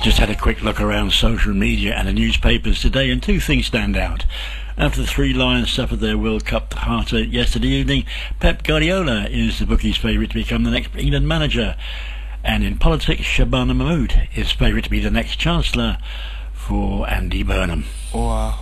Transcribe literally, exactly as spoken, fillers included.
Just had a quick look around social media and the newspapers today, and two things stand out. After the Three Lions suffered their World Cup heartache yesterday evening, Pep Guardiola is the bookies' favourite to become the next England manager. And in politics, Shabana Mahmood is favourite to be the next Chancellor for Andy Burnham. Wow.